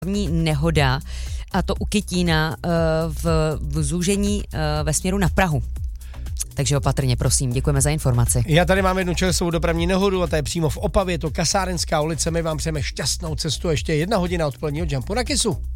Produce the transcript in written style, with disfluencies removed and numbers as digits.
nehoda, a to u Kytína v zúžení ve směru na Prahu. Takže opatrně, prosím, děkujeme za informaci. Já tady mám jednu čerstvou dopravní nehodu a to je přímo v Opavě, to Kasárenská ulice. My vám přejeme šťastnou cestu, ještě 1 hodina odpoledního Jumpu na Kissu.